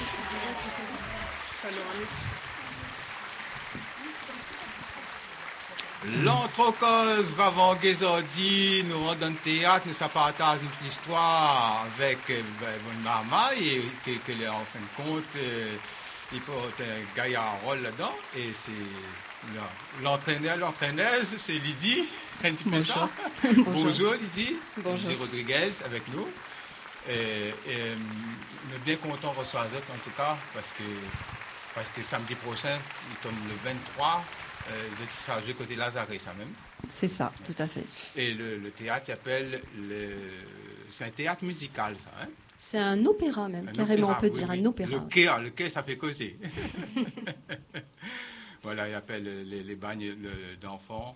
L'entrecose va Gézordi, nous rentrons dans le théâtre, nous ça partage notre histoire avec bonne maman et que en fin de compte, il porte un gaillard rôle là-dedans et c'est l'entraîneuse, c'est Lydie, un petit peu ça. Bonjour Lydie. Bonjour. Lydie Rodriguez avec nous. Et nous sommes bien contents de recevoir vous en tout cas parce que samedi prochain, nous sommes le 23. Vous êtes chargé côté Lazaret, ça même. C'est ça, tout à fait. Et le théâtre s'appelle c'est un théâtre musical, ça, hein? C'est un opéra même, carrément, on peut dire, un opéra. Le quai, ça fait causer. Voilà, il appelle les bagnes d'enfants,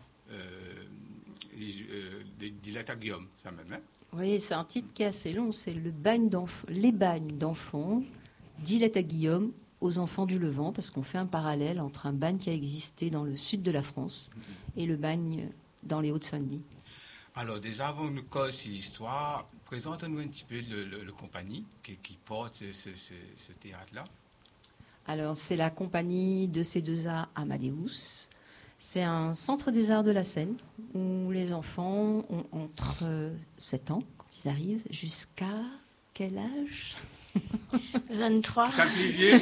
Diletta Guillaume, ça même, hein? Oui, c'est un titre qui est assez long, c'est les bagnes d'enfants, Diletta Guillaume, aux enfants du Levant, parce qu'on fait un parallèle entre un bagne qui a existé dans le sud de la France et le bagne dans les Hauts-de-Saint-Denis. Alors déjà, avant de nous casser l'histoire, présente-nous un petit peu le compagnie qui porte ce théâtre-là. Alors, c'est la compagnie de C2A Amadeus. C'est un centre des arts de la Seine où les enfants ont entre 7 ans, quand ils arrivent, jusqu'à quel âge ? 23. Simplifié.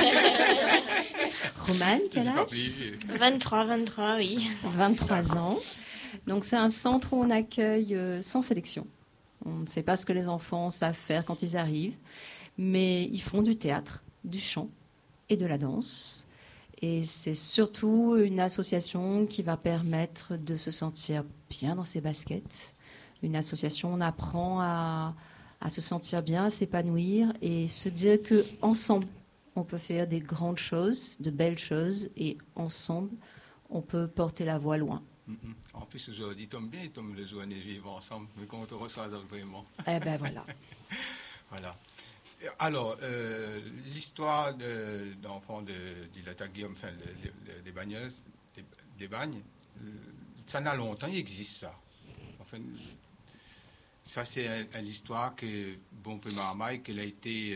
Romane, quel âge ? 23, oui. 23 ans. Donc, c'est un centre où on accueille sans sélection. On ne sait pas ce que les enfants savent faire quand ils arrivent, mais ils font du théâtre, du chant et de la danse. Et c'est surtout une association qui va permettre de se sentir bien dans ses baskets. Une association où on apprend à se sentir bien, à s'épanouir et se dire qu'ensemble, on peut faire des grandes choses, de belles choses, et ensemble, on peut porter la voix loin. En plus, aujourd'hui, tombe bien, tombe le jour, on est vivre ensemble, mais qu'on te reçoit vraiment. Eh ben voilà. Voilà. Alors, l'histoire d'enfants de Diletta Guillaume, enfin, des bagneuses, des bagnes, ça n'a longtemps, il existe ça. Enfin, ça, c'est l'histoire que bon peu marmaille, qu'elle a été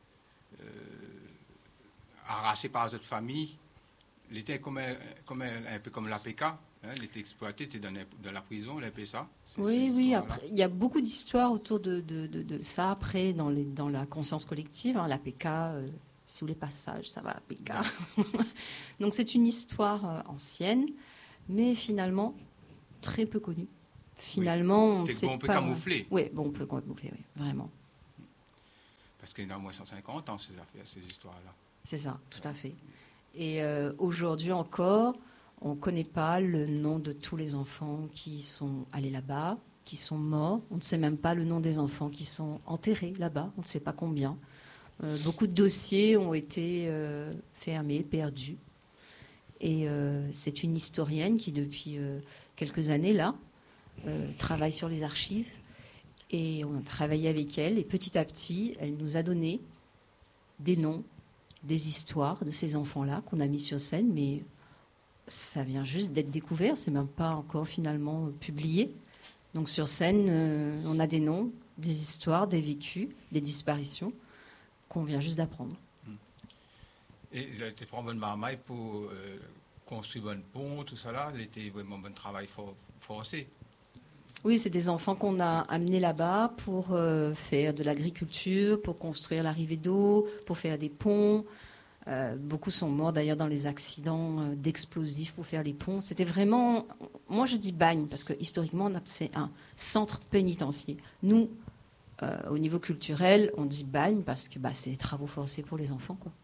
arrachée par cette famille. Elle était un peu comme l'APK. Hein, elle était exploitée, était dans la prison, elle appelait ça. Oui. Après, il y a beaucoup d'histoires autour de ça après dans la conscience collective. Hein, l'APK, si vous voulez pas sage, ça va l'APK. Donc c'est une histoire ancienne, mais finalement très peu connue. Finalement, on ne sait pas. On peut camoufler. Oui, on peut camoufler, oui, vraiment. Parce qu'il y en a moins 150 ans, ces histoires-là. C'est ça, tout à fait. Et aujourd'hui encore, on ne connaît pas le nom de tous les enfants qui sont allés là-bas, qui sont morts. On ne sait même pas le nom des enfants qui sont enterrés là-bas. On ne sait pas combien. Beaucoup de dossiers ont été fermés, perdus. Et c'est une historienne qui, depuis quelques années, là, travaille sur les archives. Et on a travaillé avec elle. Et petit à petit, elle nous a donné des noms, des histoires de ces enfants-là qu'on a mis sur scène. Mais ça vient juste d'être découvert. C'est même pas encore finalement publié. Donc sur scène, on a des noms, des histoires, des vécus, des disparitions qu'on vient juste d'apprendre. Et il a été vraiment bonne marmaille pour construire un pont, tout ça là. Il était vraiment bon travail forcé. Oui, c'est des enfants qu'on a amenés là-bas pour faire de l'agriculture, pour construire l'arrivée d'eau, pour faire des ponts. Beaucoup sont morts d'ailleurs dans les accidents d'explosifs pour faire les ponts. C'était vraiment, moi je dis bagne, parce que historiquement c'est un centre pénitentiaire. Nous, au niveau culturel, on dit bagne parce que c'est des travaux forcés pour les enfants, quoi.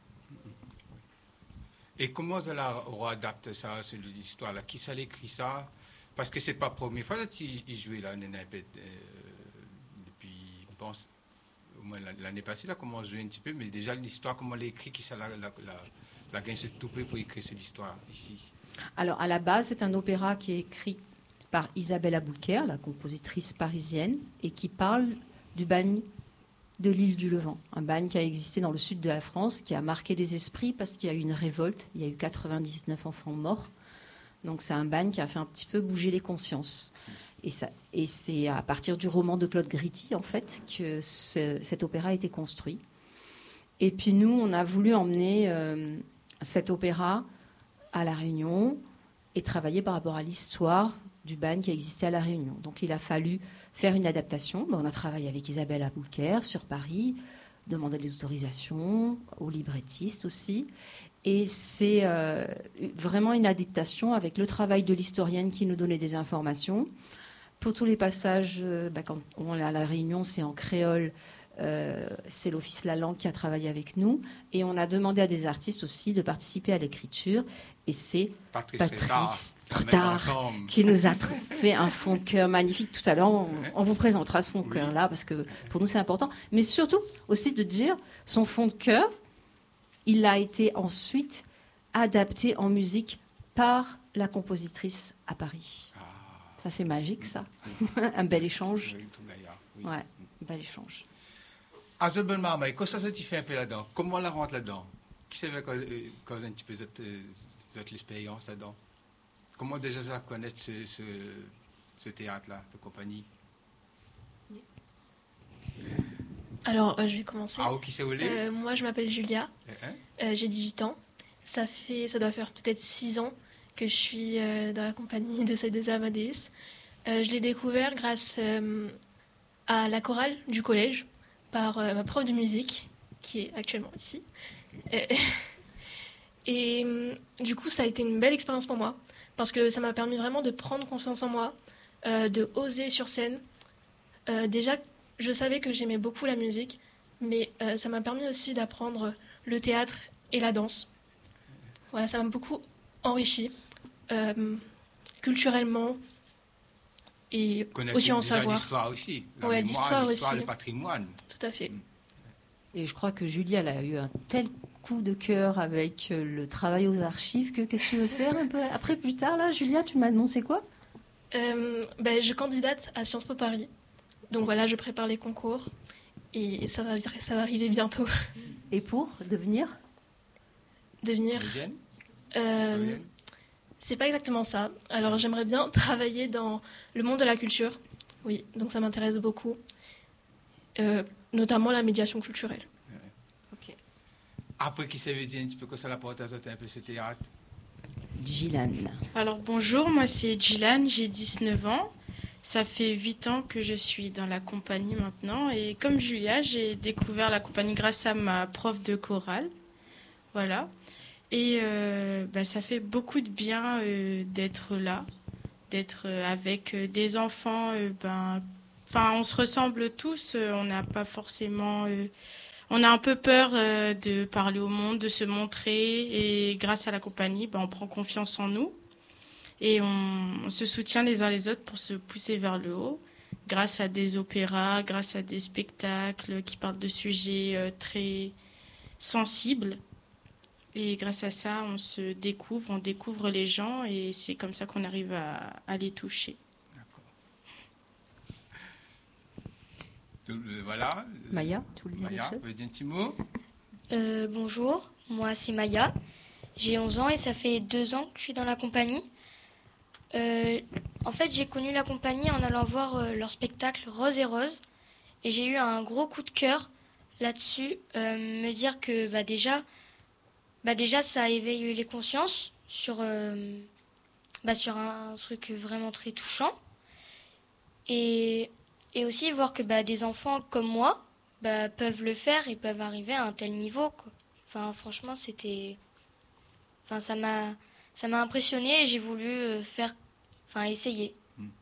Et comment ça adapte ça, cette histoire-là? Qui ça l'écrit ça? Parce que c'est pas la première fois qu'il jouait là, depuis, je pense, au moins l'année passée, là, comment on jouait un petit peu, mais déjà l'histoire, comment elle écrit, qui ça la gagne ce tout peu pour écrire cette histoire ici? Alors, à la base, c'est un opéra qui est écrit par Isabelle Aboulker, la compositrice parisienne, et qui parle du bagne de l'île du Levant. Un bagne qui a existé dans le sud de la France, qui a marqué les esprits parce qu'il y a eu une révolte. Il y a eu 99 enfants morts. Donc, c'est un bagne qui a fait un petit peu bouger les consciences. Et c'est à partir du roman de Claude Gritty, en fait, que cet opéra a été construit. Et puis nous, on a voulu emmener cet opéra à La Réunion et travailler par rapport à l'histoire du bal qui existait à La Réunion. Donc il a fallu faire une adaptation. On a travaillé avec Isabelle Aboulker sur Paris, demander des autorisations aux librettistes aussi. Et c'est vraiment une adaptation avec le travail de l'historienne qui nous donnait des informations. Pour tous les passages, quand on est à La Réunion, c'est en créole. C'est l'Office La Langue qui a travaillé avec nous. Et on a demandé à des artistes aussi de participer à l'écriture. Et c'est Patrice Trotard qui nous a fait un fond de cœur magnifique. Tout à l'heure, on vous présentera ce fond de cœur-là, parce que pour nous, c'est important. Mais surtout, aussi de dire, son fond de cœur, il a été ensuite adapté en musique par la compositrice à Paris. Ça, c'est magique, ça. Un bel échange. Oui. Ouais, un bel échange. Azabel Marmaille, qu'est-ce que ça tu fais un peu là-dedans? Comment on la rentre là-dedans? Qui savait cause un petit peu de l'expérience là-dedans? Comment déjà ça connaître ce théâtre-là, de compagnie? Alors, je vais commencer. Ah, qui c'est Olé? Moi, je m'appelle Julia. J'ai 18 ans. Ça doit faire peut-être 6 ans que je suis dans la compagnie de C2 Amadeus. Je l'ai découvert grâce à la chorale du collège par ma prof de musique, qui est actuellement ici. Et du coup, ça a été une belle expérience pour moi, parce que ça m'a permis vraiment de prendre confiance en moi, de oser sur scène. Déjà, je savais que j'aimais beaucoup la musique, mais ça m'a permis aussi d'apprendre le théâtre et la danse. Voilà, ça m'a beaucoup enrichi, culturellement, et connaître aussi en déjà savoir. L'histoire aussi. L'histoire aussi. Le patrimoine. Tout à fait. Et je crois que Julia, elle a eu un tel coup de cœur avec le travail aux archives que qu'est-ce que tu veux faire un peu après, plus tard, là, Julia, tu m'as annoncé quoi? Je candidate à Sciences Po Paris. Donc voilà, je prépare les concours et ça va arriver bientôt. Et pour devenir c'est pas exactement ça. Alors j'aimerais bien travailler dans le monde de la culture. Oui, donc ça m'intéresse beaucoup. Notamment la médiation culturelle. Ok. Après, qui savait dire un petit peu que ça l'apporte à un peu ce théâtre? Gilan. Alors bonjour, moi c'est Gilan, j'ai 19 ans. Ça fait 8 ans que je suis dans la compagnie maintenant. Et comme Julia, j'ai découvert la compagnie grâce à ma prof de chorale. Voilà. Et ça fait beaucoup de bien d'être là, d'être avec des enfants. On se ressemble tous. On n'a pas forcément... on a un peu peur de parler au monde, de se montrer. Et grâce à la compagnie, on prend confiance en nous. Et on se soutient les uns les autres pour se pousser vers le haut, grâce à des opéras, grâce à des spectacles qui parlent de sujets très sensibles. Et grâce à ça, on découvre les gens et c'est comme ça qu'on arrive à les toucher. D'accord. Voilà. Maya, tu voulais dire Maya, quelque chose? vous voulez dire un petit mot? Bonjour, moi c'est Maya, j'ai 11 ans et ça fait 2 ans que je suis dans la compagnie. En fait, j'ai connu la compagnie en allant voir leur spectacle Rose et Rose et j'ai eu un gros coup de cœur là-dessus, me dire que déjà ça éveille les consciences sur un truc vraiment très touchant et aussi voir que des enfants comme moi peuvent le faire et peuvent arriver à un tel niveau, quoi. Enfin, franchement, ça m'a impressionné et j'ai voulu essayer.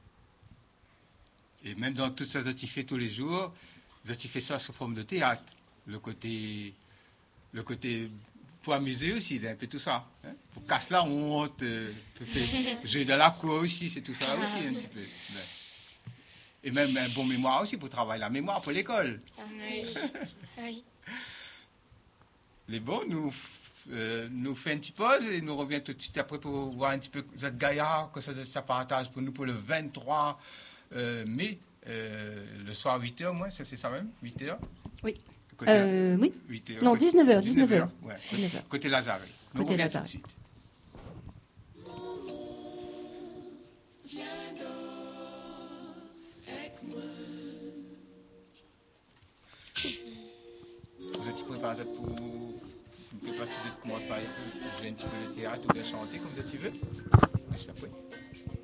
Et même dans tout ça que tu fais tous les jours, tu fais ça sous forme de théâtre. Le côté pour amuser aussi, un peu tout ça. Hein? Pour casser la honte, pour faire jouer dans la cour aussi, c'est tout ça aussi un petit peu. Et même un bon mémoire aussi pour travailler la mémoire pour l'école. Ah, oui. Les bons, nous fait une petite pause et nous revient tout de suite après pour voir un petit peu cette gaillard, que ça partage pour nous pour le 23 mai, le soir 8h, moi, c'est ça même 8h? Oui. Côté, oui. 8h, non, 19h. 19h. Ouais. 19h. Côté Lazare. Nous Côté revient Lazare. tout de suite. Vous êtes préparer ça pour. Je ne sais pas si tu commences par jouer un petit peu de théâtre ou de chanter comme tu veux. Juste après.